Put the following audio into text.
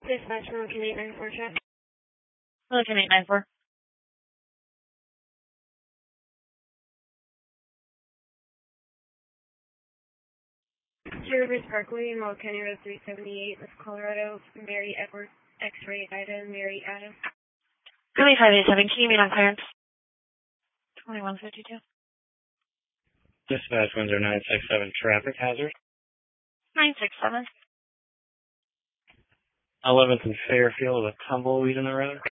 Dispatch from Commute 94 check. Hello, Commute 94. Rivers Parkway, Mall County Road 378, West Colorado, Mary Edward, X-ray Ida, Mary Adam. Commute 587, can you meet on clearance? 2152. Dispatch 10967, traffic hazard. 967. 11th and Fairfield with a tumbleweed in the road.